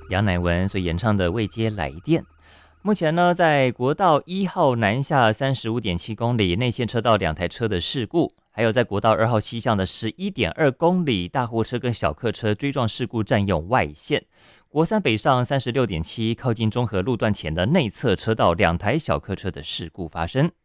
杨乃文所演唱的《未接来电》。目前呢，在国道1号南下35.7公里内线车道2台车的事故，还有在国道2号西向的11.2公里大货车跟小客车追撞事故占用外线。国三北上36.7靠近中和路段前的内侧车道2台小客车的事故发生。